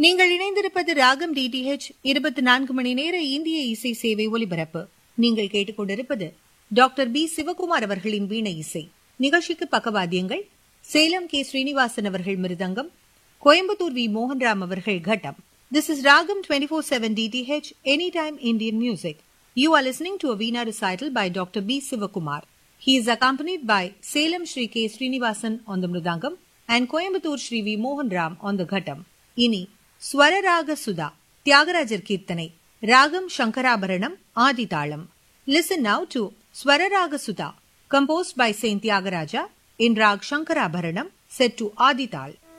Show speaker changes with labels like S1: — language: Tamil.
S1: நீங்கள் இணைந்திருப்பது ராகம் டிடிஹெச் 24 மணி நேர இந்திய இசை சேவை ஒலிபரப்பு. நீங்கள் கேட்டுக்கொண்டிருப்பது டாக்டர் பி சிவகுமார் அவர்களின் வீணை இசை. நிகழ்ச்சிக்கு பக்கவாத்தியங்கள் சேலம் கே ஸ்ரீனிவாசன் அவர்கள் மிருதங்கம், கோயம்புத்தூர் வி மோகன்ராம் அவர்கள் கட்டம். This is Ragam 24/7 DTH, Anytime Indian Music. You are listening to a Veena recital by Dr. B. Sivakumar. He is accompanied by Salem Shri K. Srinivasan on the Mridangam and Coimbatore Shri V. Mohan Ram on the Ghattam. Ini Swararaga Sudha, Tyagarajar Kirtanai, Ragam Shankarabharanam, Aditalam. Listen now to Swararaga Sudha, composed by Saint Tyagaraja in Rag Shankarabharanam, set to Adital.